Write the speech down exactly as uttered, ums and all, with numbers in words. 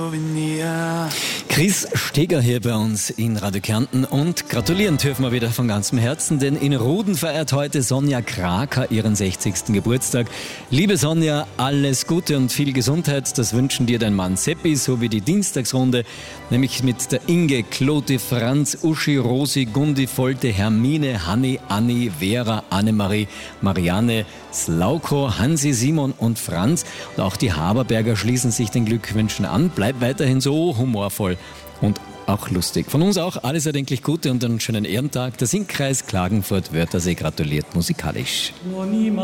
Chris Steger hier bei uns in Radio Kärnten und gratulieren dürfen wir wieder von ganzem Herzen, denn in Ruden feiert heute Sonja Kraker ihren sechzigsten Geburtstag. Liebe Sonja, alles Gute und viel Gesundheit, das wünschen dir dein Mann Seppi sowie die Dienstagsrunde, nämlich mit der Inge, Kloti, Franz, Uschi, Rosi, Gundi, Volte, Hermine, Hanni, Anni, Vera, Annemarie, Marianne, Slauko, Hansi, Simon und Franz. Und auch die Haberberger schließen sich den Glückwünschen an. Bleib weiterhin so humorvoll und auch lustig. Von uns auch alles erdenklich Gute und einen schönen Ehrentag. Der Singkreis Klagenfurt-Wörthersee gratuliert musikalisch.